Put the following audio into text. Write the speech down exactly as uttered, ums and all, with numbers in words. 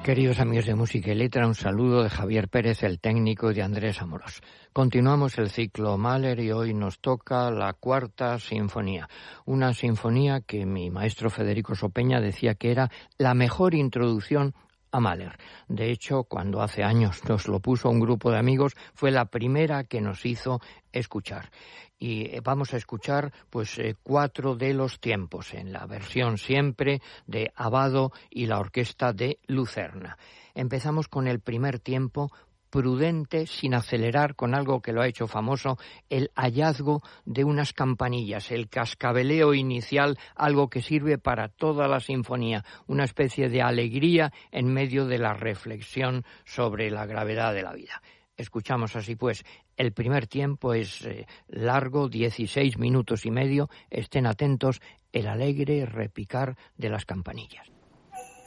Queridos amigos de Música y Letra, un saludo de Javier Pérez, el técnico, y de Andrés Amorós. Continuamos el ciclo Mahler y hoy nos toca la Cuarta Sinfonía, una sinfonía que mi maestro Federico Sopeña decía que era la mejor introducción a Mahler. De hecho, cuando hace años nos lo puso un grupo de amigos, fue la primera que nos hizo escuchar. Y vamos a escuchar pues eh, cuatro de los tiempos, en la versión siempre de Abbado y la orquesta de Lucerna. Empezamos con el primer tiempo, prudente, sin acelerar, con algo que lo ha hecho famoso, el hallazgo de unas campanillas, el cascabeleo inicial, algo que sirve para toda la sinfonía, una especie de alegría en medio de la reflexión sobre la gravedad de la vida. Escuchamos así pues, el primer tiempo es eh, largo, dieciséis minutos y medio, estén atentos, el alegre repicar de las campanillas.